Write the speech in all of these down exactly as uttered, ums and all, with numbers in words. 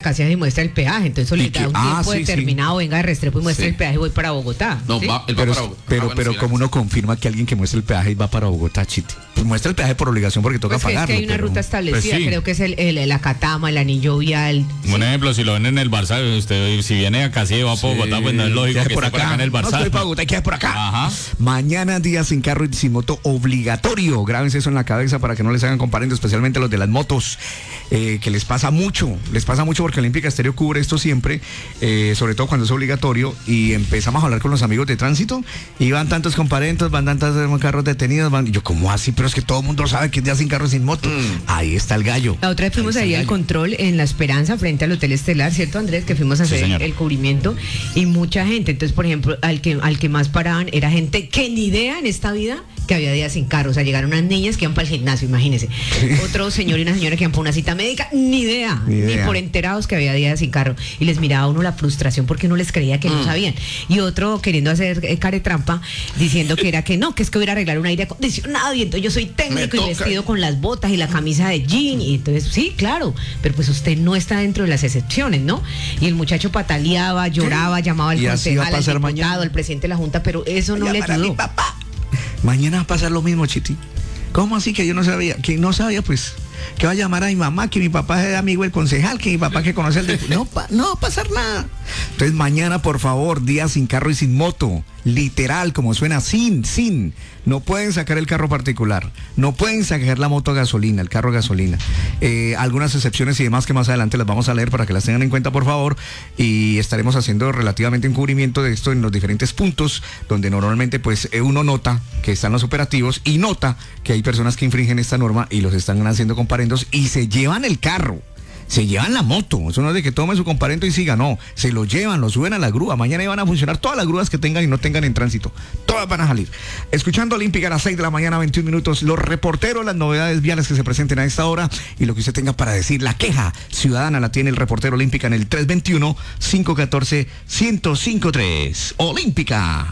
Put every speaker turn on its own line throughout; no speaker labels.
casi se muestra el peaje, entonces eso le da un
ah,
tiempo
sí,
determinado,
sí.
venga de Restrepo y muestra
Sí.
el peaje y voy para Bogotá.
No,
¿sí?
va, él va
Pero,
para Bogotá.
pero,
Ah, bueno,
pero
sí,
¿cómo uno confirma que alguien que muestra el peaje va para Bogotá, Chiti? Pues muestra el peaje por obligación porque toca
Pues que es
pagarlo.
que hay una
pero-
ruta establecida,
Pues sí.
creo que es el, el, la Catama, el anillo vial.
Un ejemplo, si lo ven en el Barça, usted si viene acá si va a Bogotá, pues no es lógico
¿Qué
que
por
esté por
acá?
acá en el
No
Barça.
estoy para Bogotá, ¿qué hay por acá?
Ajá.
Mañana día sin carro y sin moto obligatorio. Grábense eso en la cabeza para que no les hagan comparendo, especialmente los de las motos, eh, que les pasa mucho. Les pasa mucho porque Olímpica Estéreo cubre esto siempre, eh, sobre todo cuando es obligatorio. Y empezamos a hablar con los amigos de tránsito y van tantos comparendos, van tantos eh, carros detenidos. Van... Y yo, ¿cómo así? Pero es que todo el mundo sabe que es día sin carro y sin moto. Mm. Ahí está el gallo.
La otra vez fuimos ahí, ahí al control en La Esperanza frente al Hotel Estelar, ¿cierto, Andrés? Que fuimos a
Sí,
hacer
señor.
el cubrimiento y mucha gente. Entonces, por ejemplo, al que al que más paraban era gente que ni idea en esta vida que había días sin carro. O sea, llegaron unas niñas que iban para el gimnasio, imagínense. Otro señor y una señora que iban para una cita médica, ni idea,
Ni
ni,
idea.
por enterados que había días sin carro. Y les miraba a uno la frustración porque uno les creía que no sabían. Y otro queriendo hacer eh, caretrampa, diciendo que era que no, que es que voy a ir a arreglar un aire acondicionado y entonces yo soy técnico y
toca.
vestido con las botas y la camisa de jean. Y entonces, sí, claro, pero pues usted no está dentro de las excepciones, ¿no? Y el muchacho pataleaba, lloraba, llamaba al
Y así va a
concejal, al
pasar
diputado,
mañana.
al presidente de la Junta, pero eso no le
Llamar a mi
ayudó.
papá. Mañana va a pasar lo mismo, Chiti. ¿Cómo así que yo no sabía? Que no sabía, pues, que va a llamar a mi mamá, que mi papá es amigo del concejal, que mi papá que conoce el... dip- No, pa- no va a pasar nada. Entonces mañana, por favor, día sin carro y sin moto. Literal, como suena, sin, sin. No pueden sacar el carro particular. No pueden sacar la moto a gasolina, el carro a gasolina. Eh, algunas excepciones y demás que más adelante las vamos a leer para que las tengan en cuenta, por favor. Y estaremos haciendo relativamente un cubrimiento de esto en los diferentes puntos donde normalmente pues eh, uno nota que están los operativos y nota que hay personas que infringen esta norma y los están haciendo comparendos y se llevan el carro. Se llevan la moto, eso no es de que tome su comparendo y siga, no, se lo llevan, lo suben a la grúa, mañana van a funcionar todas las grúas que tengan y no tengan en tránsito, todas van a salir. Escuchando Olímpica a las seis de la mañana, veintiún minutos, los reporteros, las novedades viales que se presenten a esta hora y lo que usted tenga para decir, la queja ciudadana la tiene el reportero Olímpica en el tres dos uno, cinco uno cuatro, uno cero cinco tres. Olímpica.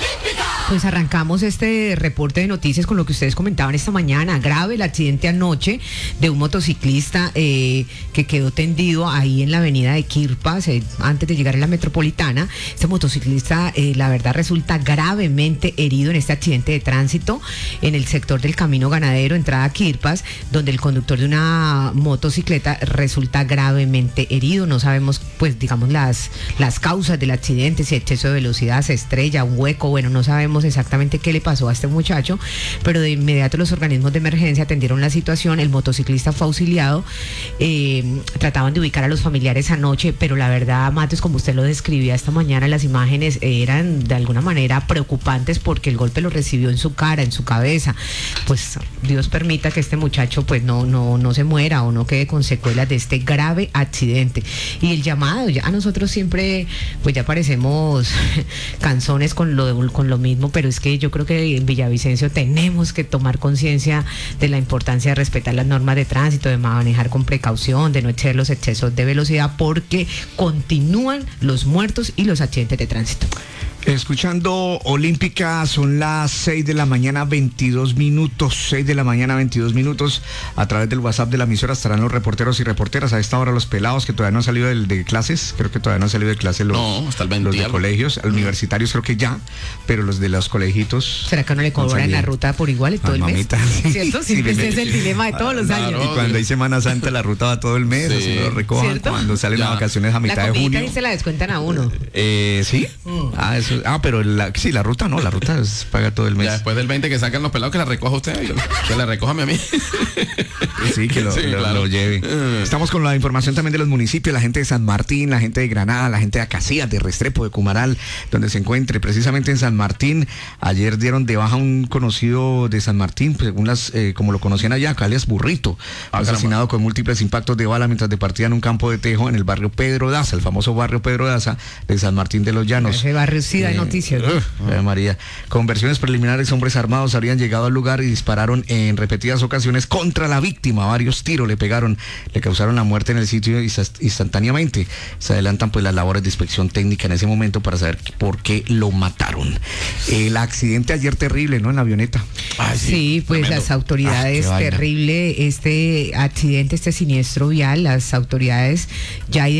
Pues arrancamos este reporte de noticias con lo que ustedes comentaban esta mañana. Grave el accidente anoche de un motociclista eh, que quedó tendido ahí en la avenida de Quirpas, eh, antes de llegar a la metropolitana. Este motociclista, eh, la verdad, resulta gravemente herido en este accidente de tránsito en el sector del Camino Ganadero, entrada a Quirpas, donde el conductor de una motocicleta resulta gravemente herido. No sabemos, pues, digamos, las, las causas del accidente, si exceso de velocidad, se estrella, un hueco, bueno, no sabemos exactamente qué le pasó a este muchacho, pero de inmediato los organismos de emergencia atendieron la situación. El motociclista fue auxiliado, eh, trataban de ubicar a los familiares anoche, pero la verdad, Matos, como usted lo describía esta mañana, las imágenes eran de alguna manera preocupantes porque el golpe lo recibió en su cara, en su cabeza. Pues Dios permita que este muchacho pues no, no, no se muera o no quede con secuelas de este grave accidente. Y el llamado, ya nosotros siempre pues ya parecemos canzones con lo, con lo mismo, pero es que yo creo que en Villavicencio tenemos que tomar conciencia de la importancia de respetar las normas de tránsito, de manejar con precaución, de no exceder los excesos de velocidad, porque continúan los muertos y los accidentes de tránsito.
Escuchando Olímpica, son las seis de la mañana, veintidós minutos, seis de la mañana, veintidós minutos. A través del WhatsApp de la emisora estarán los reporteros y reporteras. A esta hora los pelados que todavía no han salido de, de clases, creo que todavía no han salido de clases los,
No, hasta el veinte
los de
algo.
colegios, universitarios creo que ya, pero los de los colegitos.
¿Será que no le cobran
salían.
la ruta por igual todo
Ay,
el
mamita,
mes?
sí.
¿Cierto?
Sí,
Siempre
me-
ese es el dilema de todos los
Claro.
años.
Y cuando hay Semana Santa la ruta va todo el mes,
Sí.
así no lo recojan.
¿Cierto?
Cuando salen
Ya.
las vacaciones a
La
mitad de
comidita
junio.
y se la descuentan a uno.
Eh, ¿sí? Ah, eso, ah, pero la, sí, la ruta no, la ruta es, paga todo el mes.
Ya después del veinte que sacan los pelados, que la recoja usted, yo- que la recójame a mí.
Sí, que lo,
Sí,
lo-
claro.
lo lleve.
Eh.
Estamos con la información también de los municipios, la gente de San Martín, la gente de Granada, la gente de Acacías, de Restrepo, de Cumaral, donde se encuentre. Precisamente en San Martín, ayer dieron de baja un conocido de San Martín, pues, según las, eh, como lo conocían allá, alias Burrito,
Ah,
asesinado con múltiples impactos de bala mientras departía en un campo de tejo en el barrio Pedro Daza, el famoso barrio Pedro Daza de San Martín de los Llanos.
Ese barrio sí da
Eh,
noticias, ¿no?
uf, Ave María. Con versiones preliminares, hombres armados habrían llegado al lugar y dispararon en repetidas ocasiones contra la víctima. Varios tiros le pegaron, le causaron la muerte en el sitio inst- instantáneamente. Se adelantan pues las labores de inspección técnica en ese momento para saber por qué lo mataron. El accidente ayer terrible, ¿no? En la avioneta.
Ay,
Sí, pues
tremendo.
las autoridades,
Ah, qué vaina.
terrible este accidente, este siniestro vial, las autoridades ya